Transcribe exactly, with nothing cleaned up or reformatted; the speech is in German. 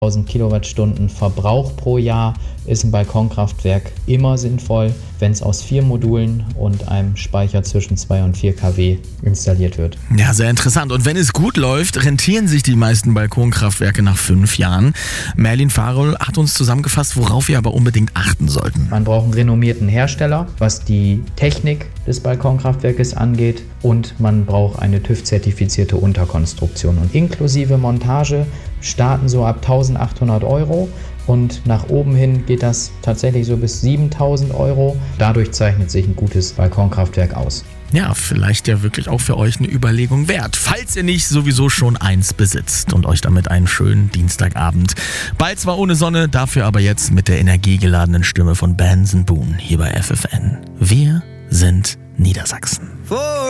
tausend Kilowattstunden Verbrauch pro Jahr ist ein Balkonkraftwerk immer sinnvoll, wenn es aus vier Modulen und einem Speicher zwischen zwei und vier Kilowatt installiert wird. Ja, sehr interessant. Und wenn es gut läuft, rentieren sich die meisten Balkonkraftwerke nach fünf Jahren. Merlin Farol hat uns zusammengefasst, worauf wir aber unbedingt achten sollten. Man braucht einen renommierten Hersteller, was die Technik des Balkonkraftwerkes angeht, und man braucht eine TÜV-zertifizierte Unterkonstruktion. Und inklusive Montage starten so ab eintausendachthundert Euro und nach oben hin geht das tatsächlich so bis siebentausend Euro. Dadurch zeichnet sich ein gutes Balkonkraftwerk aus. Ja, vielleicht ja wirklich auch für euch eine Überlegung wert, falls ihr nicht sowieso schon eins besitzt und euch damit einen schönen Dienstagabend. Bald zwar ohne Sonne, dafür aber jetzt mit der energiegeladenen Stimme von Benson Boone hier bei F F N. Wir sind Niedersachsen.